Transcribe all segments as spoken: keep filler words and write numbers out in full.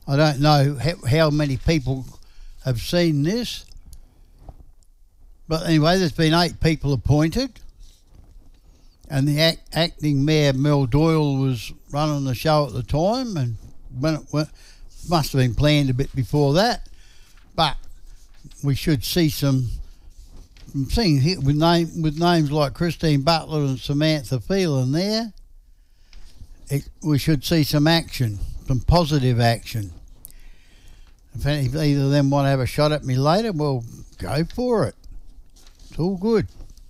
I don't know how, how many people have seen this. But anyway, there's been eight people appointed. And the act, acting mayor, Mel Doyle, was running the show at the time. And when it went, must have been planned a bit before that. But we should see some, I'm seeing here with, name, with names like Christine Butler and Samantha Phelan there, it, we should see some action, some positive action. If any, if either of them want to have a shot at me later, well, go for it. It's all good.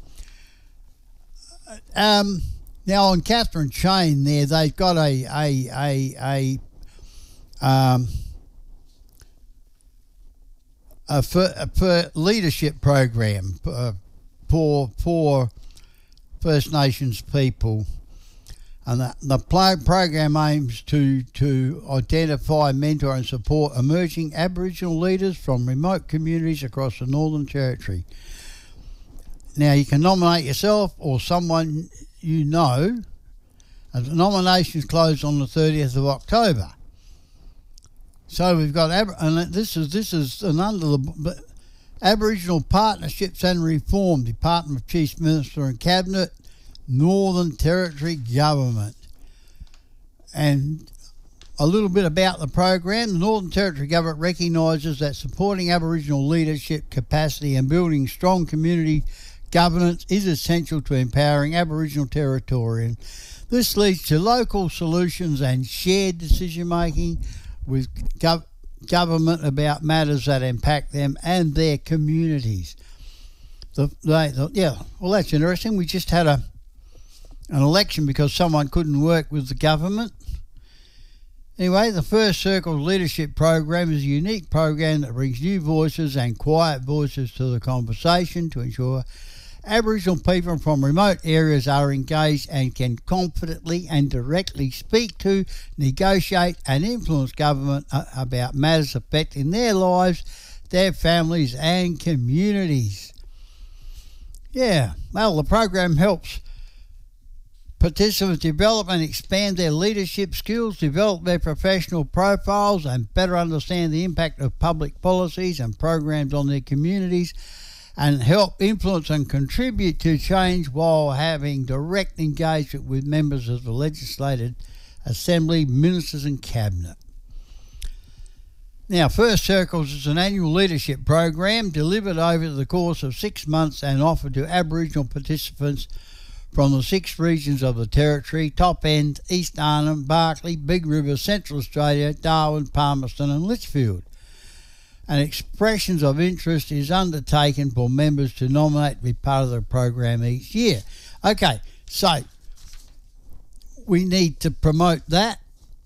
Um, now on Catherine Chain there, they've got a a a a um a for, a for leadership program uh, for for First Nations people, and the, the pro- program aims to to identify, mentor, and support emerging Aboriginal leaders from remote communities across the Northern Territory. Now, you can nominate yourself or someone you know, and the nominations close on the thirtieth of October. So we've got, and this is this is an under the Aboriginal Partnerships and Reform, Department of Chief Minister and Cabinet, Northern Territory Government. And a little bit about the program. The Northern Territory Government recognises that supporting Aboriginal leadership capacity and building strong community governance is essential to empowering Aboriginal Territorians. This leads to local solutions and shared decision making with gov- government about matters that impact them and their communities. The, they, the, yeah, well, that's interesting. We just had a an election because someone couldn't work with the government. Anyway, the First Circle Leadership Program is a unique program that brings new voices and quiet voices to the conversation to ensure Aboriginal people from remote areas are engaged and can confidently and directly speak to, negotiate and influence government about matters affecting their lives, their families and communities. Yeah, well, the program helps participants develop and expand their leadership skills, develop their professional profiles and better understand the impact of public policies and programs on their communities, and help influence and contribute to change while having direct engagement with members of the Legislative Assembly, ministers and Cabinet. Now, First Circles is an annual leadership program delivered over the course of six months and offered to Aboriginal participants from the six regions of the Territory: Top End, East Arnhem, Barkly, Big River, Central Australia, Darwin, Palmerston and Litchfield. And expressions of interest is undertaken for members to nominate to be part of the program each year. Okay, so we need to promote that.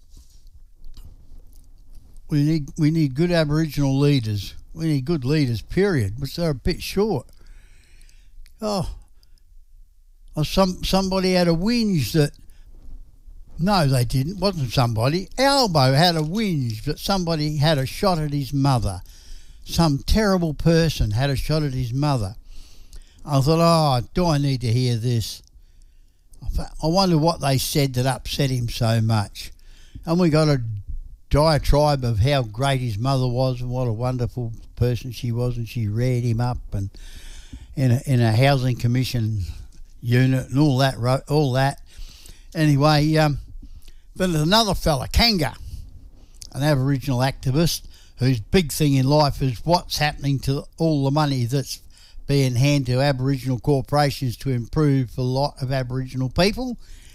We need we need good Aboriginal leaders. We need good leaders, period, which they're a bit short. Oh, or some somebody had a whinge that, no, they didn't. Wasn't somebody. Albo had a whinge that somebody had a shot at his mother. Some terrible person had a shot at his mother. I thought, oh, do I need to hear this? I thought, I wonder what they said that upset him so much. And we got a diatribe of how great his mother was and what a wonderful person she was, and she reared him up and in a, in a housing commission unit and all that. All that. Anyway, um, but there's another fella, Kanga, an Aboriginal activist whose big thing in life is what's happening to all the money that's being handed to Aboriginal corporations to improve the lot of Aboriginal people.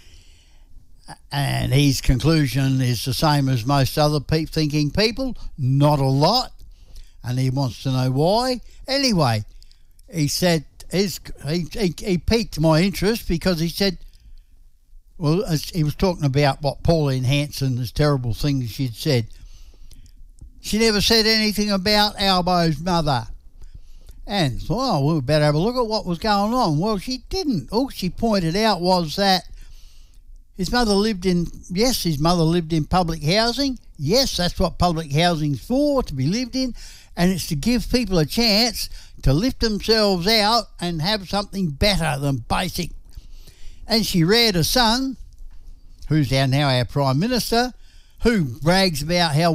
And his conclusion is the same as most other pe- thinking people, not a lot. And he wants to know why. Anyway, he said, his, he, he, he piqued my interest because he said, well, he was talking about what Pauline Hanson, this terrible thing she'd said. She never said anything about Albo's mother. And so, oh, we better have a look at what was going on. Well, she didn't. All she pointed out was that his mother lived in, yes, his mother lived in public housing. Yes, that's what public housing's for, to be lived in. And it's to give people a chance to lift themselves out and have something better than basic. And she reared a son, who's now our Prime Minister, who brags about how